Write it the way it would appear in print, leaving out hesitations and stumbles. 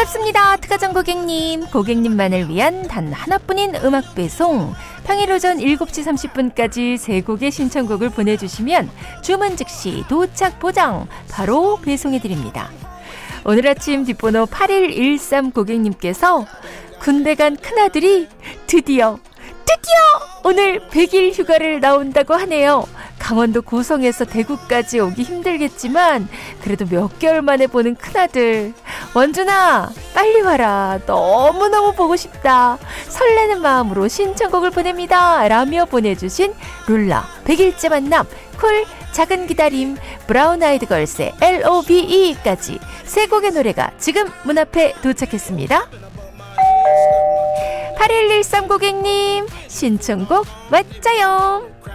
반갑습니다. 특가정 고객님만을 위한 단 하나뿐인 음악 배송. 평일 오전 7시 30분까지 세 곡의 신청곡을 보내주시면 주문 즉시 도착 보장 바로 배송해드립니다. 오늘 아침 뒷번호 8113 고객님께서 군대 간 큰아들이 드디어 오늘 100일 휴가를 나온다고 하네요. 강원도 고성에서 대구까지 오기 힘들겠지만 그래도 몇 개월 만에 보는 큰아들. 원준아 빨리 와라. 너무너무 보고 싶다. 설레는 마음으로 신청곡을 보냅니다 라며 보내주신 룰라 100일째 만남, 쿨 작은 기다림, 브라운 아이드 걸스의 LOVE까지 세 곡의 노래가 지금 문 앞에 도착했습니다. 8113 고객님 신청곡 맞자요.